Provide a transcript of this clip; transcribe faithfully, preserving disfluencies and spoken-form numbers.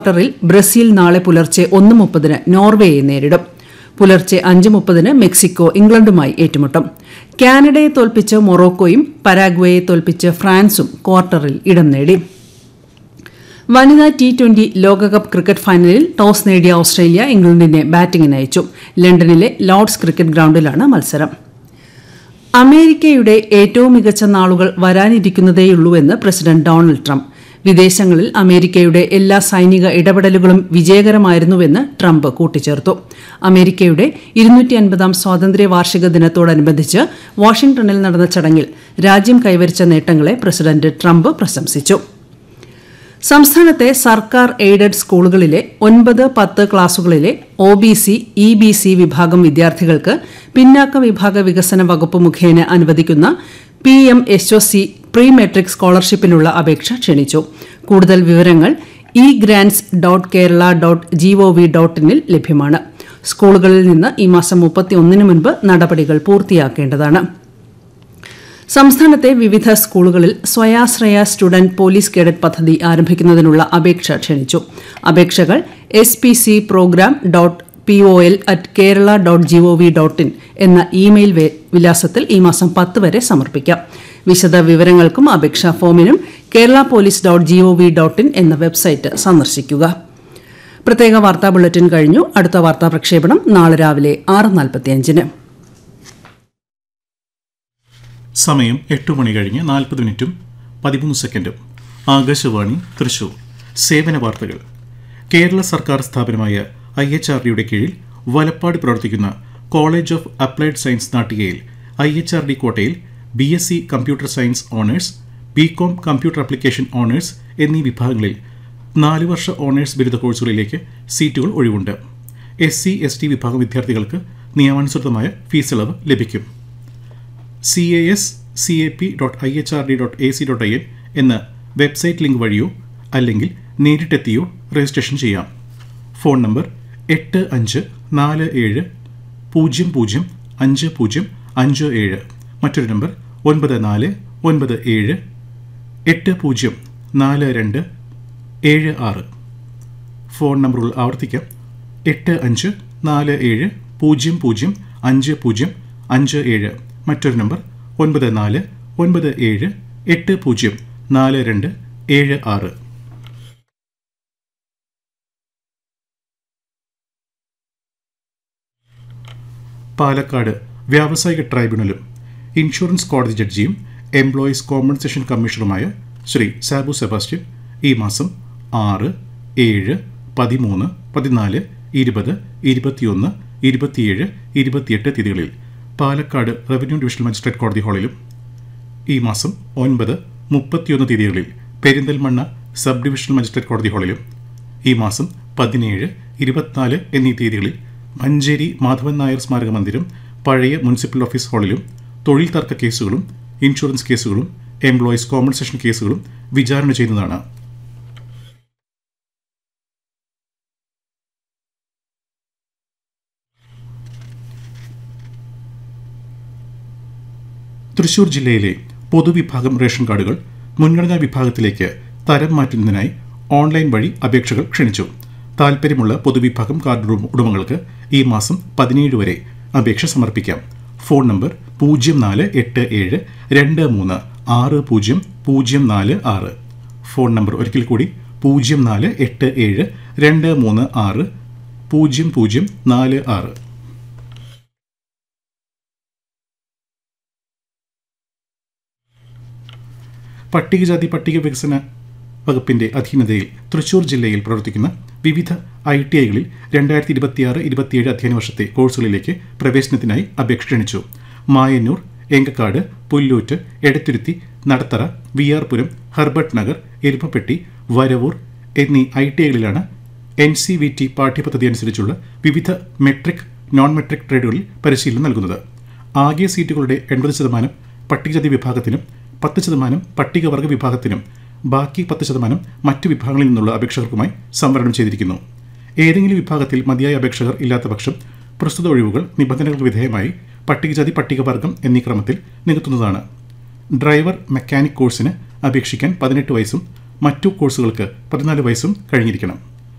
ക്വാർട്ടറിൽ ബ്രസീൽ നാളെ പുലർച്ചെ ഒന്ന് മുപ്പതിന് നോർവേയെ നേരിടും. പുലർച്ചെ അഞ്ച് മുപ്പതിന് മെക്സിക്കോ ഇംഗ്ലണ്ടുമായി ഏറ്റുമുട്ടും. കാനഡയെ തോൽപ്പിച്ച് മൊറോക്കോയും പരാഗ്വേയെ തോൽപ്പിച്ച് ഫ്രാൻസും ക്വാർട്ടറിൽ ഇടം നേടി. വനിതാ ടി ട്വന്റി ലോകകപ്പ് ക്രിക്കറ്റ് ഫൈനലിൽ ടോസ് നേടിയ ഓസ്ട്രേലിയ ഇംഗ്ലണ്ടിനെ ബാറ്റിംഗിന് അയച്ചു. ലണ്ടനിലെ ലോർഡ്സ് ക്രിക്കറ്റ് ഗ്രൌണ്ടിലാണ് മത്സരം. അമേരിക്കയുടെ ഏറ്റവും മികച്ച നാളുകൾ വരാനിരിക്കുന്നതേയുള്ളൂവെന്ന് പ്രസിഡന്റ് ഡൊണാൾഡ് ട്രംപ്. വിദേശങ്ങളിൽ അമേരിക്കയുടെ എല്ലാ സൈനിക ഇടപെടലുകളും വിജയകരമായിരുന്നുവെന്ന് ട്രംപ് കൂട്ടിച്ചേർത്തു. അമേരിക്കയുടെ ഇരുന്നൂറ്റി അൻപതാം സ്വാതന്ത്ര്യ വാർഷിക ദിനത്തോടനുബന്ധിച്ച് വാഷിംഗ്ടണിൽ നടന്ന ചടങ്ങിൽ രാജ്യം കൈവരിച്ച നേട്ടങ്ങളെ പ്രസിഡന്റ് ട്രംപ് പ്രശംസിച്ചു. സംസ്ഥാനത്തെ സർക്കാർ എയ്ഡഡ് സ്കൂളുകളിലെ ഒൻപത് പത്ത് ക്ലാസുകളിലെ O B C E B C വിഭാഗം വിദ്യാർത്ഥികൾക്ക് പിന്നാക്ക വിഭാഗ വികസന വകുപ്പ് മുഖേന അനുവദിക്കുന്ന P M H O C pre metric സ്കോളർഷിപ്പിനുള്ള അപേക്ഷ ക്ഷണിച്ചു. കൂടുതൽ വിവരങ്ങൾ E grants dot Kerala dot G O V dot ഇനിൽ ലഭ്യമാണ്. സ്കൂളുകളിൽ നിന്ന് ഈ മാസം മുപ്പത്തിയൊന്നിന് മുൻപ് നടപടികൾ പൂർത്തിയാക്കേണ്ടതാണ്. സംസ്ഥാനത്തെ വിവിധ സ്കൂളുകളിൽ സ്വയാശ്രയ സ്റ്റുഡന്റ് പോലീസ് കേഡറ്റ് പദ്ധതി ആരംഭിക്കുന്നതിനുള്ള അപേക്ഷ ക്ഷണിച്ചു. അപേക്ഷകൾ S P C programme dot P O L at Kerala dot G O V dot in എന്ന ഇമെയിൽ വിലാസത്തിൽ ഈ മാസം പത്ത് വരെ സമർപ്പിക്കാം. വിശദ വിവരങ്ങൾക്കും അപേക്ഷാ ഫോമിനും Kerala police dot G O V dot in എന്ന വെബ്സൈറ്റ് സന്ദർശിക്കുക. പ്രത്യേക വാർത്താ ബുള്ളറ്റിൻ കഴിഞ്ഞു. അടുത്ത വാർത്താ പ്രക്ഷേപണം നാളെ രാവിലെ ആറ് നാൽപ്പത്തിയഞ്ചിന്. സമയം എട്ട് മണി കഴിഞ്ഞ് നാൽപ്പത് മിനിറ്റും പതിമൂന്ന് സെക്കൻഡും. ആകാശവാണി തൃശൂർ. സേവന വാർത്തകൾ. കേരള സർക്കാർ സ്ഥാപനമായ ഐ എച്ച് ആർ ഡിയുടെ കീഴിൽ വലപ്പാട് പ്രവർത്തിക്കുന്ന college of applied science നാട്ടികയിൽ I H R D കോട്ടയിൽ B S C computer science owners, B com computer application owners എന്നീ വിഭാഗങ്ങളിൽ നാല് വർഷ ഓണേഴ്സ് ബിരുദ കോഴ്സുകളിലേക്ക് സീറ്റുകൾ ഒഴിവുണ്ട്. എസ് സി എസ് ടി വിഭാഗം വിദ്യാർത്ഥികൾക്ക് നിയമാനുസൃതമായ ഫീസ് ഇളവ് ലഭിക്കും. C A S C A P dot I H R D dot A C dot I N എന്ന വെബ്സൈറ്റ് ലിങ്ക് വഴിയോ അല്ലെങ്കിൽ നേരിട്ടെത്തിയോ രജിസ്ട്രേഷൻ ചെയ്യാം. ഫോൺ നമ്പർ എട്ട് അഞ്ച് നാല് ഏഴ് പൂജ്യം പൂജ്യം അഞ്ച് പൂജ്യം അഞ്ച് ഏഴ്. മറ്റൊരു നമ്പർ ഒൻപത് നാല് ഒൻപത് ഏഴ് എട്ട് പൂജ്യം നാല് രണ്ട് ഏഴ് ആറ്. ഫോൺ നമ്പറുകൾ ആവർത്തിക്കാം. എട്ട് അഞ്ച് നാല് ഏഴ് പൂജ്യം പൂജ്യം അഞ്ച് പൂജ്യം അഞ്ച് ഏഴ്. മറ്റൊരു നമ്പർ ഒൻപത് നാല് ഒൻപത് ഏഴ് എട്ട് പൂജ്യം നാല് രണ്ട് ഏഴ് ആറ്. പാലക്കാട് വ്യാവസായിക ട്രൈബ്യൂണലും ഇൻഷുറൻസ് കോടതി ജഡ്ജിയും employees compensation കമ്മീഷണറുമായ Shri Sabu Sebastian ഈ മാസം ആറ് ഏഴ് പതിമൂന്ന് പതിനാല് ഇരുപത് ഇരുപത്തിയൊന്ന് ഇരുപത്തിയേഴ് ഇരുപത്തിയെട്ട് തീയതികളിൽ പാലക്കാട് റവന്യൂ ഡിവിഷണൽ മജിസ്ട്രേറ്റ് കോടതി ഹാളിലും ഈ മാസം ഒൻപത് മുപ്പത്തിയൊന്ന് തീയതികളിൽ പെരിന്തൽമണ്ണ സബ് ഡിവിഷണൽ മജിസ്ട്രേറ്റ് കോടതി ഹാളിലും ഈ മാസം പതിനേഴ് ഇരുപത്തിനാല് എന്നീ തീയതികളിൽ മഞ്ചേരി മാധവൻ നായർ സ്മാരക മന്ദിരം പഴയ മുനിസിപ്പൽ ഓഫീസ് ഹാളിലും തൊഴിൽ തർക്ക കേസുകളും ഇൻഷുറൻസ് കേസുകളും എംപ്ലോയീസ് കോമ്പൻസേഷൻ കേസുകളും വിചാരണ ചെയ്യുന്നതാണ്. തൃശൂർ ജില്ലയിലെ പൊതുവിഭാഗം റേഷൻ കാർഡുകൾ മുൻഗണനാ വിഭാഗത്തിലേക്ക് തരം മാറ്റുന്നതിനായി ഓൺലൈൻ വഴി അപേക്ഷകൾ ക്ഷണിച്ചു. താൽപ്പര്യമുള്ള പൊതുവിഭാഗം കാർഡ് ഉടമകൾക്ക് ഈ മാസം പതിനേഴ് വരെ അപേക്ഷ സമർപ്പിക്കാം. ഫോൺ നമ്പർ പൂജ്യം നാല് എട്ട് ഏഴ് രണ്ട് മൂന്ന് ആറ് പൂജ്യം പൂജ്യം നാല് ആറ്. ഫോൺ നമ്പർ ഒരിക്കൽ കൂടി പൂജ്യം നാല് എട്ട് ഏഴ് രണ്ട് മൂന്ന് ആറ് പൂജ്യം പൂജ്യം നാല് ആറ്. പട്ടികജാതി പട്ടിക വികസന വകുപ്പിന്റെ അധീനതയിൽ തൃശൂർ ജില്ലയിൽ പ്രവർത്തിക്കുന്ന വിവിധ ഐ ടി ഐകളിൽ രണ്ടായിരത്തി ഇരുപത്തിയാറ് ഇരുപത്തിയേഴ് അധ്യയന വർഷത്തെ കോഴ്സുകളിലേക്ക് പ്രവേശനത്തിനായി അപേക്ഷ ക്ഷണിച്ചു. മായന്നൂർ, എങ്കക്കാട്, പുല്ലൂറ്റ്, എടത്തുരുത്തി, നടത്തറ, വി ആർ പുരം, ഹർബർട്ട് നഗർ, എരുമപ്പെട്ടി, വരവൂർ എന്നീ I T ഐകളിലാണ് N C V T പാഠ്യപദ്ധതി അനുസരിച്ചുള്ള വിവിധ മെട്രിക് നോൺ മെട്രിക് ട്രേഡുകളിൽ പരിശീലനം നൽകുന്നത്. ആകെ സീറ്റുകളുടെ എൺപത് ശതമാനം പട്ടികജാതി വിഭാഗത്തിനും പത്ത് ശതമാനം പട്ടികവർഗ വിഭാഗത്തിനും ബാക്കി പത്ത് ശതമാനം മറ്റു വിഭാഗങ്ങളിൽ നിന്നുള്ള അപേക്ഷകർക്കുമായി സംവരണം ചെയ്തിരിക്കുന്നു. ഏതെങ്കിലും വിഭാഗത്തിൽ മതിയായ അപേക്ഷകർ ഇല്ലാത്ത പക്ഷം പ്രസ്തുത ഒഴിവുകൾ നിബന്ധനകൾക്ക് വിധേയമായി പട്ടികജാതി പട്ടികവർഗം എന്നീ ക്രമത്തിൽ നികത്തുന്നതാണ്. ഡ്രൈവർ മെക്കാനിക് കോഴ്സിന് അപേക്ഷിക്കാൻ പതിനെട്ട് വയസ്സും മറ്റു കോഴ്സുകൾക്ക് പതിനാല് വയസ്സും കഴിഞ്ഞിരിക്കണം.